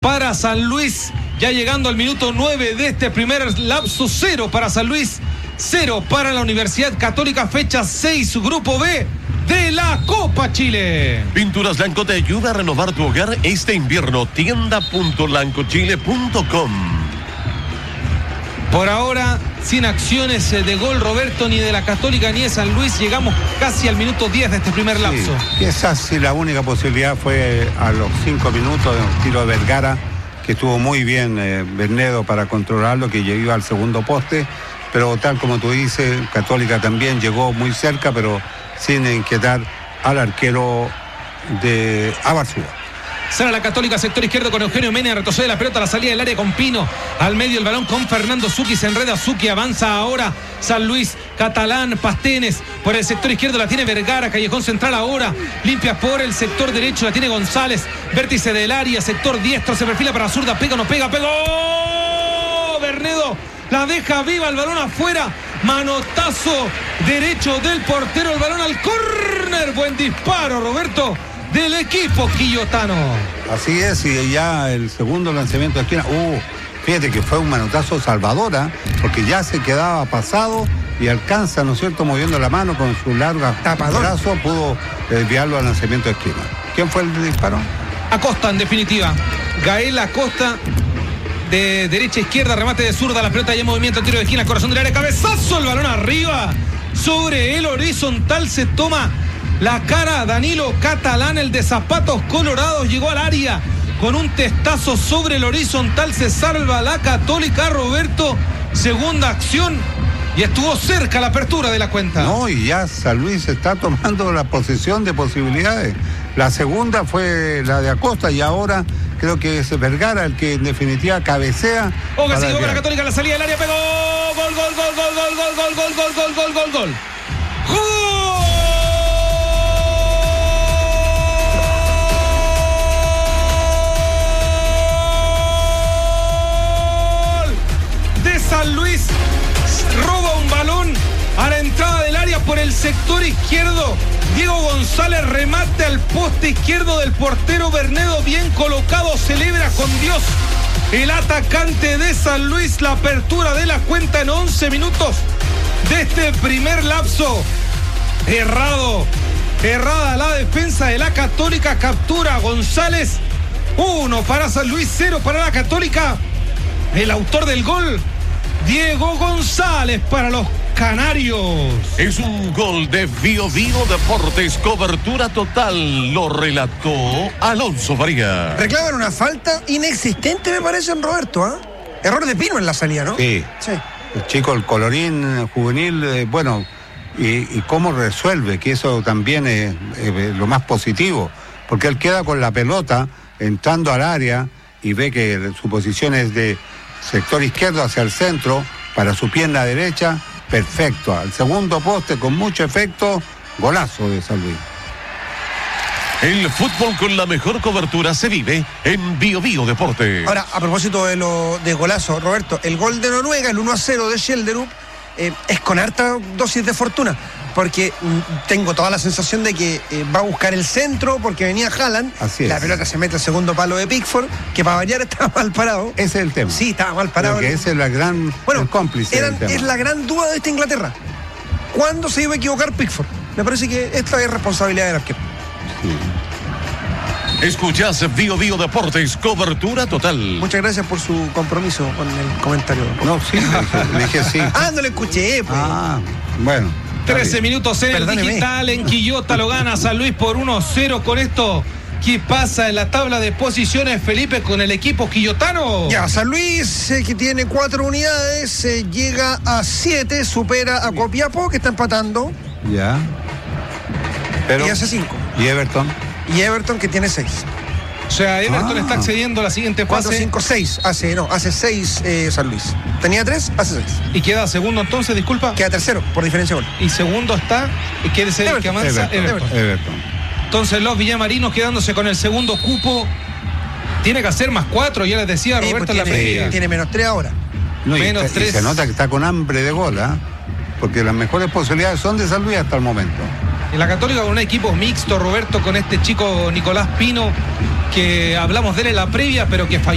para San Luis, ya llegando al minuto 9 de este primer lapso. 0 para San Luis, 0 para la Universidad Católica, fecha 6, Grupo B de la Copa Chile. Pinturas Lanco te ayuda a renovar tu hogar este invierno. Tienda.lancochile.com. Por ahora, sin acciones de gol, Roberto, ni de la Católica ni de San Luis. Llegamos casi al minuto 10 de este primer lapso. Sí, quizás sí, la única posibilidad fue a los 5 minutos de un tiro de Vergara, que estuvo muy bien Bernedo para controlarlo, que llegó al segundo poste. Pero tal como tú dices, Católica también llegó muy cerca, pero sin inquietar al arquero de Abarzúa. Sale la Católica, sector izquierdo con Eugenio Mena, retrocede la pelota a la salida del área con Pino, al medio el balón con Fernando Zucchi, se enreda Zucchi, avanza ahora San Luis, Catalán, Pastenes, por el sector izquierdo la tiene Vergara, callejón central ahora, limpia por el sector derecho, la tiene González, vértice del área, sector diestro, se perfila para zurda, pega, no pega, pegó, Bernedo la deja viva, el balón afuera, manotazo derecho del portero, el balón al córner, buen disparo, Roberto, del equipo quillotano. Así es, y ya el segundo lanzamiento de esquina, fíjate que fue un manotazo salvadora, porque ya se quedaba pasado y alcanza, ¿no es cierto?, moviendo la mano con su larga brazo, pudo desviarlo al lanzamiento de esquina. ¿Quién fue el disparo? Acosta, en definitiva. Gael Acosta, de derecha a izquierda, remate de zurda, la pelota ya en movimiento, tiro de esquina, corazón del área, cabezazo, el balón arriba, sobre el horizontal, se toma la cara Danilo Catalán, el de zapatos colorados, llegó al área con un testazo sobre el horizontal, se salva la Católica, Roberto, segunda acción, y estuvo cerca la apertura de la cuenta. No, y ya San Luis está tomando la posesión de posibilidades. La segunda fue la de Acosta y ahora creo que es Vergara el que en definitiva cabecea. Oga, sigue para la Católica, la salida del área, pegó, gol, gol, gol, gol, gol, gol, gol, gol, gol, gol, gol, gol, gol. San Luis roba un balón a la entrada del área por el sector izquierdo. Diego González remate al poste izquierdo del portero Bernedo, bien colocado, celebra con Dios el atacante de San Luis, la apertura de la cuenta en 11 minutos de este primer lapso. Errada la defensa de la Católica, captura González. 1 para San Luis, 0 para la Católica. El autor del gol, Diego González, para los canarios. Es un gol de Bio Bio Deportes, cobertura total, lo relató Alonso Faría. Reclaman una falta inexistente, me parece, en Roberto, ¿eh? Error de Pino en la salida, ¿no? Sí. El chico, el colorín juvenil, bueno, y cómo resuelve, que eso también es lo más positivo, porque él queda con la pelota entrando al área y ve que su posición es de sector izquierdo hacia el centro, para su pierna derecha, perfecto, al segundo poste con mucho efecto, golazo de San Luis. El fútbol con la mejor cobertura se vive en Bio Bio Deportes. Ahora, a propósito de golazo, Roberto, el gol de Noruega, el 1-0 de Schelderup, es con harta dosis de fortuna, porque tengo toda la sensación de que va a buscar el centro, porque venía Haaland, la pelota se mete al segundo palo de Pickford, que para variar estaba mal parado. Ese es el tema. Sí, estaba mal parado. Creo que ese es la gran cómplice del tema. Es la gran duda de esta Inglaterra. ¿Cuándo se iba a equivocar Pickford? Me parece que esta es responsabilidad del arquero. Sí. Escuchás Bio Bio Deportes, cobertura total. Muchas gracias por su compromiso con el comentario. No, sí, le dije sí. No le escuché, pues. Bueno. 13 minutos en el digital, en Quillota lo gana San Luis por 1-0. Con esto, ¿qué pasa en la tabla de posiciones, Felipe, con el equipo quillotano? Ya, San Luis, que tiene 4 unidades, llega a 7, supera a Copiapó, que está empatando. Ya. Pero, y hace 5. ¿Y Everton? Y Everton, que tiene 6. O sea, Everton está accediendo a la siguiente fase. 4, 5, 6. Hace 6 San Luis. Tenía 3, hace 6. ¿Y queda segundo entonces, disculpa? Queda tercero, por diferencia de gol. Y segundo está, y quiere ser el que avanza, Everton. Entonces los villamarinos quedándose con el segundo cupo. Tiene que hacer más 4, ya les decía Roberto, pues en la previa. Tiene menos 3 ahora. No, menos 3. Y se nota que está con hambre de gol, porque las mejores posibilidades son de San Luis hasta el momento. En la Católica con un equipo mixto, Roberto, con este chico Nicolás Pino, que hablamos de él en la previa, pero que falló.